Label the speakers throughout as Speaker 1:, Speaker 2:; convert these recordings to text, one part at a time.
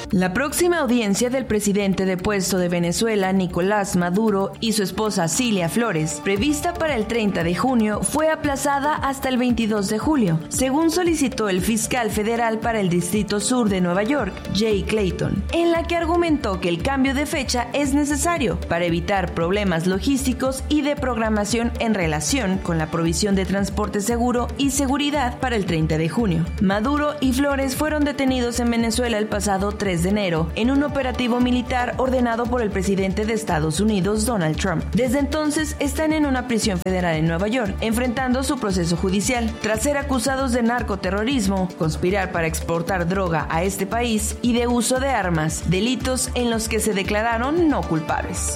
Speaker 1: La próxima audiencia del presidente depuesto de Venezuela, Nicolás Maduro, y su esposa Cilia Flores, prevista para el 30 de junio, fue aplazada hasta el 22 de julio, según solicitó el fiscal federal para el Distrito Sur de Nueva York, Jay Clayton, en la que argumentó que el cambio de fecha es necesario para evitar problemas logísticos y de programación en relación con la provisión de transporte seguro y seguridad para el 30 de junio. Maduro y Flores fueron detenidos en Venezuela el pasado 3 de enero en un operativo militar ordenado por el presidente de Estados Unidos, Donald Trump. Desde entonces están en una prisión federal en Nueva York, enfrentando su proceso judicial, tras ser acusados de narcoterrorismo, conspirar para exportar droga a este país y de uso de armas, delitos en los que se declararon no culpables.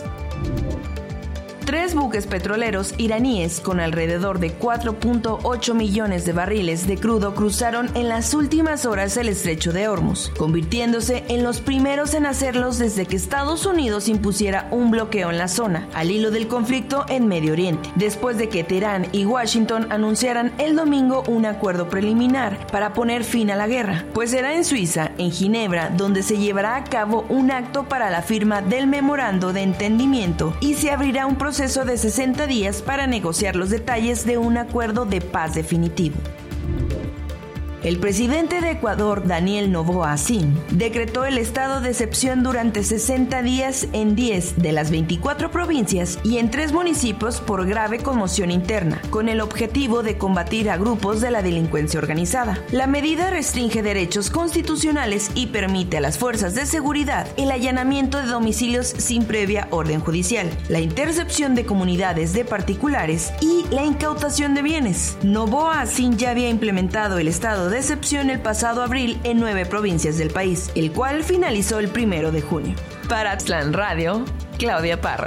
Speaker 1: 3 buques petroleros iraníes con alrededor de 4.8 millones de barriles de crudo cruzaron en las últimas horas el estrecho de Hormuz, convirtiéndose en los primeros en hacerlos desde que Estados Unidos impusiera un bloqueo en la zona, al hilo del conflicto en Medio Oriente, después de que Teherán y Washington anunciaran el domingo un acuerdo preliminar para poner fin a la guerra, pues será en Suiza, en Ginebra, donde se llevará a cabo un acto para la firma del memorando de entendimiento y se abrirá un proceso de 60 días para negociar los detalles de un acuerdo de paz definitivo. El presidente de Ecuador, Daniel Noboa Sin, decretó el estado de excepción durante 60 días en 10 de las 24 provincias y en 3 municipios por grave conmoción interna, con el objetivo de combatir a grupos de la delincuencia organizada. La medida restringe derechos constitucionales y permite a las fuerzas de seguridad el allanamiento de domicilios sin previa orden judicial, la intercepción de comunidades de particulares y la incautación de bienes. Noboa Sin ya había implementado el estado de excepción el pasado abril en 9 provincias del país, el cual finalizó el 1 de junio. Para Aztlán Radio, Claudia Parra.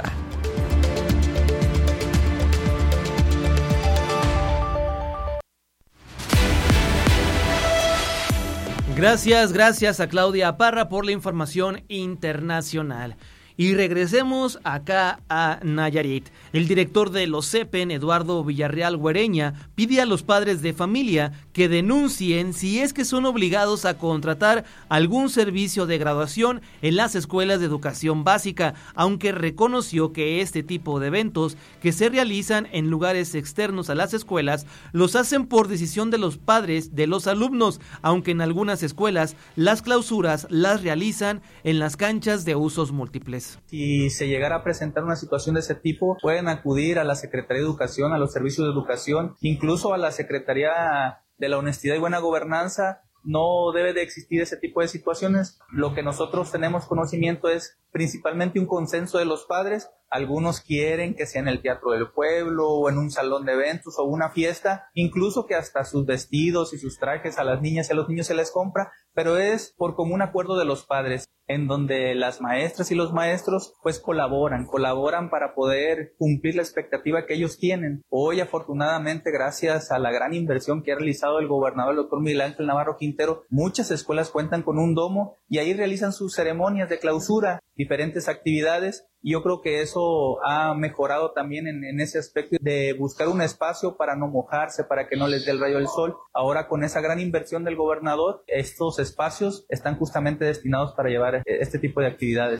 Speaker 2: Gracias a Claudia Parra por la información internacional. Y regresemos acá a Nayarit. El director de los CEPEN, Eduardo Villarreal Güereña, pide a los padres de familia que denuncien si es que son obligados a contratar algún servicio de graduación en las escuelas de educación básica, aunque reconoció que este tipo de eventos que se realizan en lugares externos a las escuelas los hacen por decisión de los padres de los alumnos, aunque en algunas escuelas las clausuras las realizan en las canchas de usos múltiples.
Speaker 3: Si se llegara a presentar una situación de ese tipo, pueden acudir a la Secretaría de Educación, a los servicios de educación, incluso a la Secretaría de la Honestidad y Buena Gobernanza. No debe de existir ese tipo de situaciones. Lo que nosotros tenemos conocimiento es principalmente un consenso de los padres. Algunos quieren que sea en el Teatro del Pueblo o en un salón de eventos o una fiesta, incluso que hasta sus vestidos y sus trajes a las niñas y a los niños se les compra, pero es por común acuerdo de los padres, en donde las maestras y los maestros pues colaboran para poder cumplir la expectativa que ellos tienen. Hoy, afortunadamente, gracias a la gran inversión que ha realizado el gobernador, el doctor Miguel Ángel Navarro Quintero, muchas escuelas cuentan con un domo y ahí realizan sus ceremonias de clausura, diferentes actividades, y yo creo que eso ha mejorado también en ese aspecto de buscar un espacio para no mojarse, para que no les dé el rayo del sol. Ahora, con esa gran inversión del gobernador, estos espacios están justamente destinados para llevar este tipo de actividades.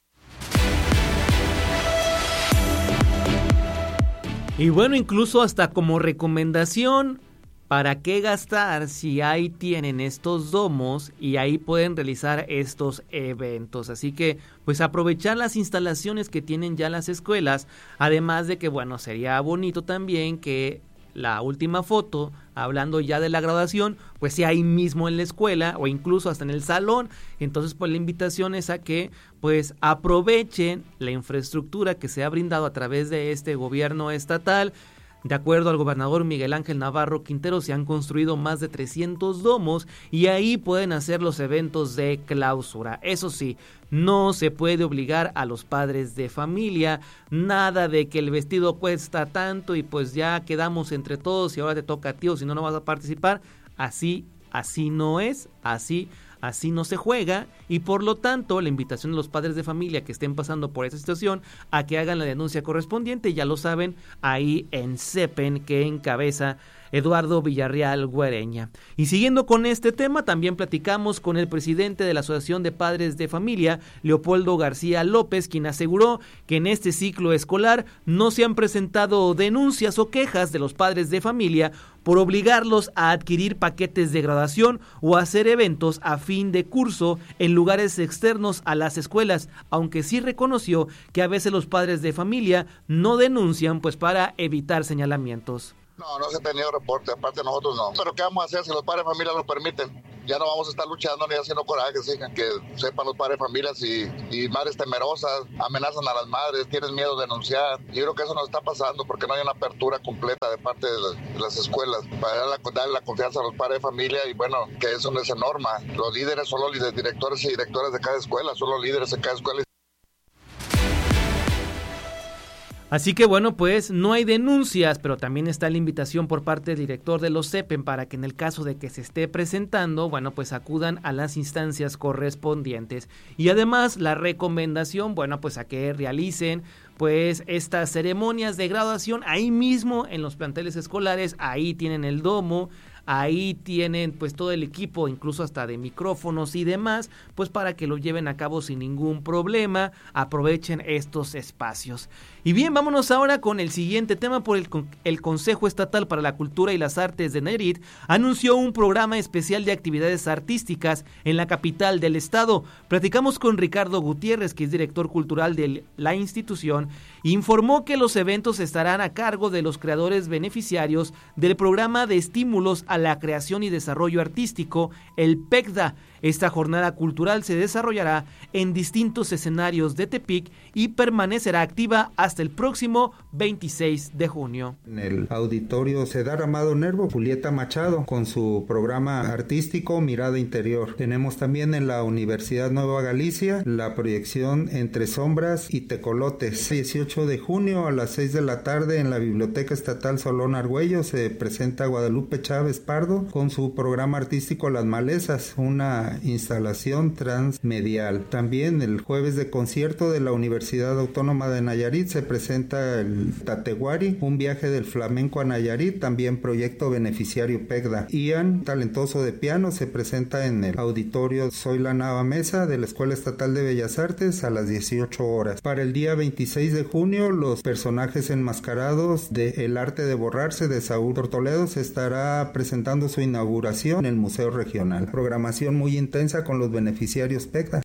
Speaker 2: Y bueno, incluso hasta como recomendación, ¿para qué gastar si ahí tienen estos domos y ahí pueden realizar estos eventos? Así que, pues aprovechar las instalaciones que tienen ya las escuelas, además de que, bueno, sería bonito también que la última foto, hablando ya de la graduación, pues sea ahí mismo en la escuela o incluso hasta en el salón. Entonces, pues la invitación es a que pues aprovechen la infraestructura que se ha brindado a través de este gobierno estatal. De acuerdo al gobernador Miguel Ángel Navarro Quintero, se han construido más de 300 domos y ahí pueden hacer los eventos de clausura. Eso sí, no se puede obligar a los padres de familia, nada de que el vestido cuesta tanto y pues ya quedamos entre todos y ahora te toca a ti o si no, no vas a participar. Así no es, así así no se juega, y por lo tanto la invitación a los padres de familia que estén pasando por esa situación a que hagan la denuncia correspondiente, ya lo saben, ahí en CEPEN, que encabeza Eduardo Villarreal Güereña. Y siguiendo con este tema, también platicamos con el presidente de la Asociación de Padres de Familia, Leopoldo García López, quien aseguró que en este ciclo escolar no se han presentado denuncias o quejas de los padres de familia por obligarlos a adquirir paquetes de graduación o hacer eventos a fin de curso en lugares externos a las escuelas, aunque sí reconoció que a veces los padres de familia no denuncian pues para evitar señalamientos.
Speaker 4: No se ha tenido reporte, aparte nosotros no. Pero ¿qué vamos a hacer si los padres de familia lo permiten? Ya no vamos a estar luchando ni haciendo corajes, que sepan los padres de familia y madres temerosas, amenazan a las madres, tienen miedo de denunciar. Yo creo que eso nos está pasando porque no hay una apertura completa de parte de las escuelas para darle la confianza a los padres de familia y bueno, que eso no es norma. Los líderes son los directores y directoras de cada escuela, son los líderes de cada escuela.
Speaker 2: Así que bueno, pues no hay denuncias, pero también está la invitación por parte del director de los CEPEN para que en el caso de que se esté presentando, bueno, pues acudan a las instancias correspondientes. Y además la recomendación, bueno, pues a que realicen pues estas ceremonias de graduación ahí mismo en los planteles escolares, ahí tienen el domo, ahí tienen pues todo el equipo, incluso hasta de micrófonos y demás, pues para que lo lleven a cabo sin ningún problema, aprovechen estos espacios. Y bien, vámonos ahora con el siguiente tema. Por el Consejo Estatal para la Cultura y las Artes de Nayarit anunció un programa especial de actividades artísticas en la capital del estado. Platicamos con Ricardo Gutiérrez, que es director cultural de la institución, e informó que los eventos estarán a cargo de los creadores beneficiarios del programa de estímulos a la creación y desarrollo artístico, el PECDA. Esta jornada cultural se desarrollará en distintos escenarios de Tepic y permanecerá activa hasta el próximo 26 de junio.
Speaker 5: En el auditorio Cedar Amado Nervo, Julieta Machado, con su programa artístico Mirada Interior. Tenemos también en la Universidad Nueva Galicia la proyección Entre Sombras y Tecolotes. 18 de junio a las 6 de la tarde en la Biblioteca Estatal Solón Argüello se presenta Guadalupe Chávez Pardo con su programa artístico Las Malezas, una instalación transmedial. También el jueves de concierto de la Universidad Autónoma de Nayarit se presenta el Tateguari, un viaje del flamenco a Nayarit, también proyecto beneficiario PECDA. Ian, talentoso de piano, se presenta en el auditorio Soy la Nava Mesa de la Escuela Estatal de Bellas Artes a las 18 horas. Para el día 26 de junio, los personajes enmascarados de El Arte de Borrarse de Saúl Tortoledo se estará presentando su inauguración en el Museo Regional. Programación muy intensa con los beneficiarios PECDA.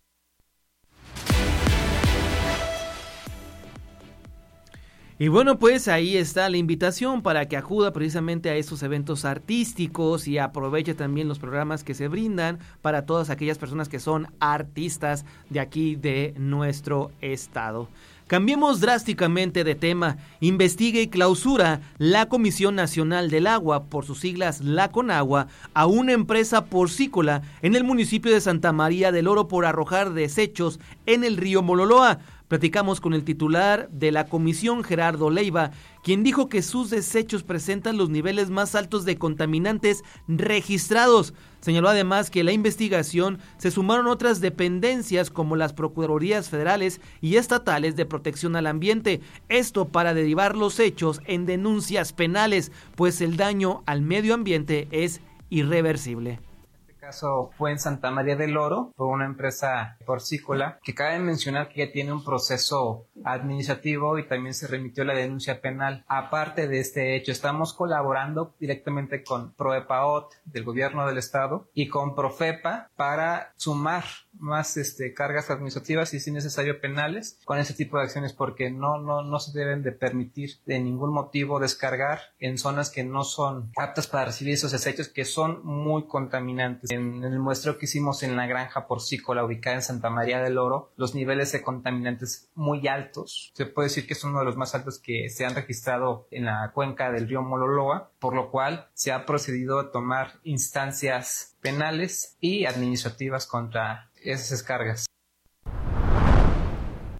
Speaker 2: Y bueno, pues ahí está la invitación para que acuda precisamente a estos eventos artísticos y aproveche también los programas que se brindan para todas aquellas personas que son artistas de aquí de nuestro estado. Cambiemos drásticamente de tema. Investiga y clausura la Comisión Nacional del Agua, por sus siglas la CONAGUA, a una empresa porcícola en el municipio de Santa María del Oro por arrojar desechos en el río Mololoa. Platicamos con el titular de la comisión, Gerardo Leiva, quien dijo que sus desechos presentan los niveles más altos de contaminantes registrados. Señaló además que a la investigación se sumaron otras dependencias como las Procuradurías Federales y Estatales de Protección al Ambiente. Esto para derivar los hechos en denuncias penales, pues el daño al medio ambiente es irreversible.
Speaker 3: Caso fue en Santa María del Oro, fue una empresa porcícola que cabe mencionar que ya tiene un proceso administrativo y también se remitió la denuncia penal. Aparte de este hecho, estamos colaborando directamente con ProEPAOT del gobierno del estado y con Profepa para sumar más cargas administrativas y si necesario penales con este tipo de acciones, porque no se deben de permitir de ningún motivo descargar en zonas que no son aptas para recibir esos desechos que son muy contaminantes. En el muestreo que hicimos en la granja porcícola ubicada en Santa María del Oro, los niveles de contaminantes muy altos. Se puede decir que es uno de los más altos que se han registrado en la cuenca del río Mololoa, por lo cual se ha procedido a tomar instancias penales y administrativas contra esas descargas.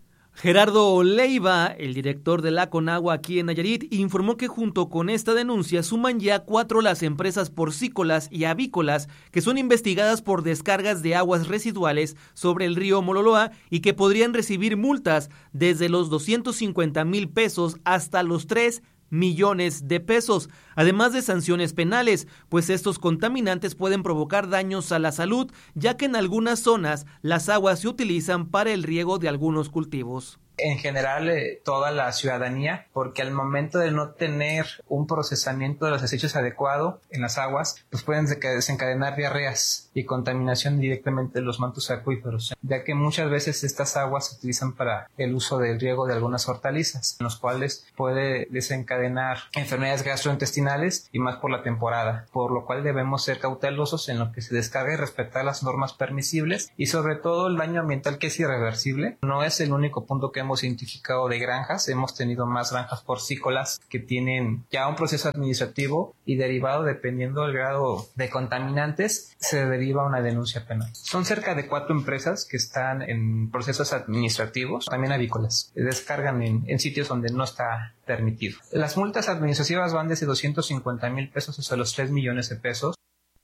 Speaker 2: Gerardo Leiva, el director de la Conagua aquí en Nayarit, informó que junto con esta denuncia suman ya 4 las empresas porcícolas y avícolas que son investigadas por descargas de aguas residuales sobre el río Mololoa y que podrían recibir multas desde los 250,000 pesos hasta los 3 millones de pesos, además de sanciones penales, pues estos contaminantes pueden provocar daños a la salud, ya que en algunas zonas las aguas se utilizan para el riego de algunos cultivos.
Speaker 3: En general, toda la ciudadanía, porque al momento de no tener un procesamiento de los desechos adecuado en las aguas, pues pueden desencadenar diarreas y contaminación directamente de los mantos acuíferos, ya que muchas veces estas aguas se utilizan para el uso del riego de algunas hortalizas, en los cuales puede desencadenar enfermedades gastrointestinales y más por la temporada, por lo cual debemos ser cautelosos en lo que se descarga y respetar las normas permisibles y sobre todo el daño ambiental, que es irreversible. No es el único punto que hemos identificado de granjas, hemos tenido más granjas porcícolas que tienen ya un proceso administrativo y derivado, dependiendo del grado de contaminantes, se deriva una denuncia penal. Son cerca de 4 empresas que están en procesos administrativos, también avícolas, descargan en sitios donde no está permitido. Las multas administrativas van desde 250,000 pesos hasta los 3 millones de pesos.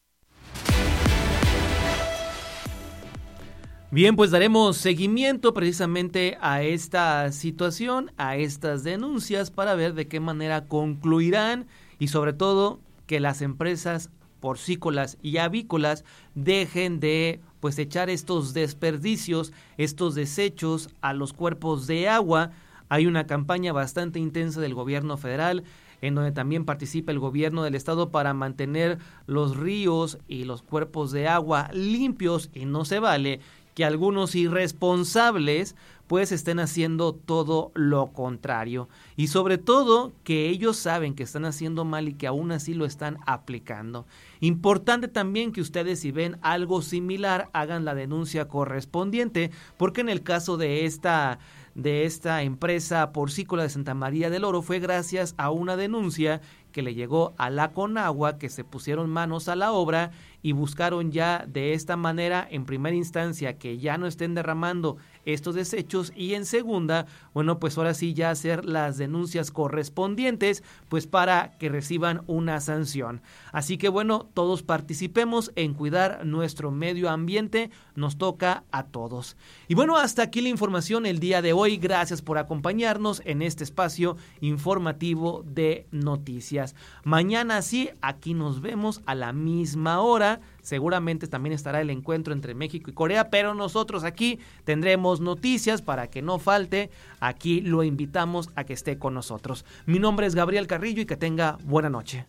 Speaker 2: Bien, pues daremos seguimiento precisamente a esta situación, a estas denuncias, para ver de qué manera concluirán y sobre todo que las empresas porcícolas y avícolas dejen de echar estos desperdicios, estos desechos a los cuerpos de agua. Hay una campaña bastante intensa del gobierno federal, en donde también participa el gobierno del estado para mantener los ríos y los cuerpos de agua limpios, y no se vale que algunos irresponsables pues estén haciendo todo lo contrario, y sobre todo que ellos saben que están haciendo mal y que aún así lo están aplicando. Importante también que ustedes, si ven algo similar, hagan la denuncia correspondiente, porque en el caso de esta empresa porcícola de Santa María del Oro fue gracias a una denuncia que le llegó a la Conagua, que se pusieron manos a la obra y buscaron ya de esta manera, en primera instancia, que ya no estén derramando estos desechos, y en segunda, pues ahora sí ya hacer las denuncias correspondientes, pues para que reciban una sanción. Así que todos participemos en cuidar nuestro medio ambiente, nos toca a todos. Y hasta aquí la información el día de hoy. Gracias por acompañarnos en este espacio informativo de noticias. Mañana sí, aquí nos vemos a la misma hora. Seguramente también estará el encuentro entre México y Corea, pero nosotros aquí tendremos noticias para que no falte. Aquí lo invitamos a que esté con nosotros. Mi nombre es Gabriel Carrillo y que tenga buena noche.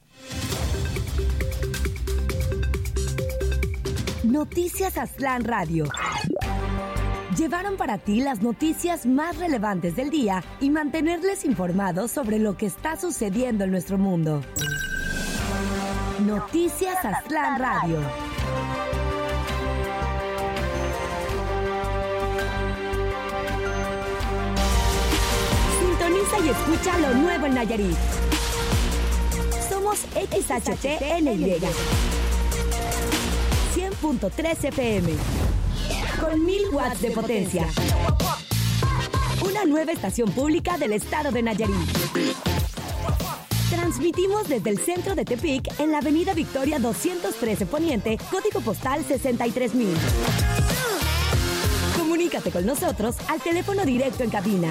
Speaker 6: Noticias Aztlán Radio. Llevaron para ti las noticias más relevantes del día y mantenerles informados sobre lo que está sucediendo en nuestro mundo. Noticias Aztlán Radio. Sintoniza y escucha lo nuevo en Nayarit. Somos XHTNY 100.3 FM con 1000 watts de potencia. Una nueva estación pública del estado de Nayarit. Transmitimos desde el centro de Tepic en la avenida Victoria 213 Poniente, código postal 63,000. Comunícate con nosotros al teléfono directo en cabina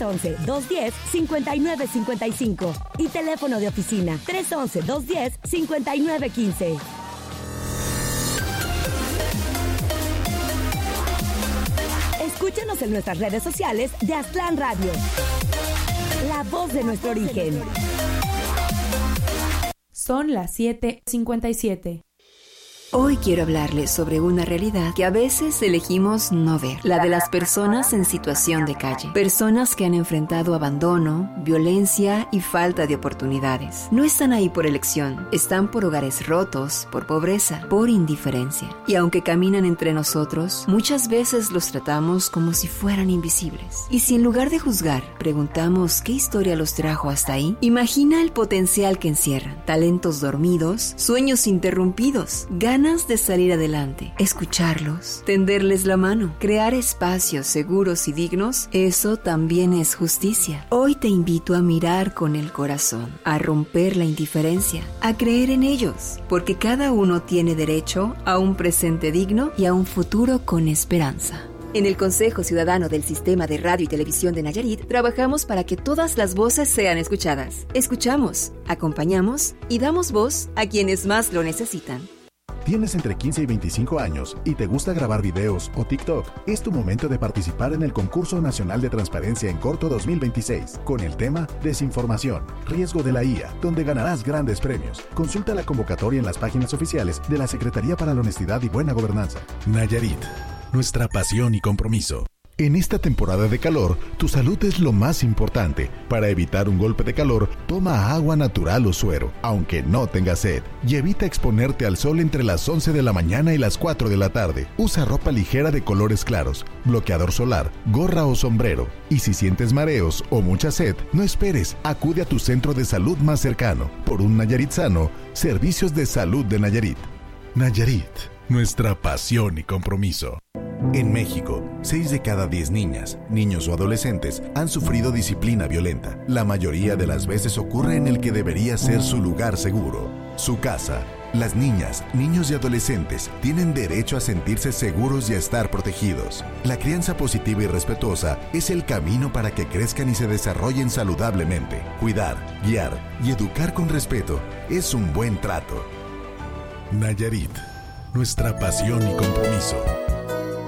Speaker 6: 311-210-5955 y teléfono de oficina 311-210-5915. Escúchanos en nuestras redes sociales de Aztlán Radio, la voz de nuestro origen.
Speaker 7: Son las 7:57.
Speaker 8: Hoy quiero hablarles sobre una realidad que a veces elegimos no ver, la de las personas en situación de calle. Personas que han enfrentado abandono, violencia y falta de oportunidades. No están ahí por elección, están por hogares rotos, por pobreza, por indiferencia. Y aunque caminan entre nosotros, muchas veces los tratamos como si fueran invisibles. Y si en lugar de juzgar, preguntamos qué historia los trajo hasta ahí, imagina el potencial que encierran. Talentos dormidos, sueños interrumpidos, ganas ganas de salir adelante, escucharlos, tenderles la mano, crear espacios seguros y dignos, eso también es justicia. Hoy te invito a mirar con el corazón, a romper la indiferencia, a creer en ellos, porque cada uno tiene derecho a un presente digno y a un futuro con esperanza. En el Consejo Ciudadano del Sistema de Radio y Televisión de Nayarit, trabajamos para que todas las voces sean escuchadas. Escuchamos, acompañamos y damos voz a quienes más lo necesitan.
Speaker 9: ¿Tienes entre 15 y 25 años y te gusta grabar videos o TikTok? Es tu momento de participar en el Concurso Nacional de Transparencia en Corto 2026, con el tema Desinformación, riesgo de la IA, donde ganarás grandes premios. Consulta la convocatoria en las páginas oficiales de la Secretaría para la Honestidad y Buena Gobernanza. Nayarit, nuestra pasión y compromiso. En esta temporada de calor, tu salud es lo más importante. Para evitar un golpe de calor, toma agua natural o suero, aunque no tengas sed. Y evita exponerte al sol entre las 11 de la mañana y las 4 de la tarde. Usa ropa ligera de colores claros, bloqueador solar, gorra o sombrero. Y si sientes mareos o mucha sed, no esperes. Acude a tu centro de salud más cercano. Por un Nayarit sano, Servicios de Salud de Nayarit. Nayarit, nuestra pasión y compromiso. En México, 6 de cada 10 niñas, niños o adolescentes han sufrido disciplina violenta. La mayoría de las veces ocurre en el que debería ser su lugar seguro, su casa. Las niñas, niños y adolescentes tienen derecho a sentirse seguros y a estar protegidos. La crianza positiva y respetuosa es el camino para que crezcan y se desarrollen saludablemente. Cuidar, guiar y educar con respeto es un buen trato. Nayarit, nuestra pasión y compromiso.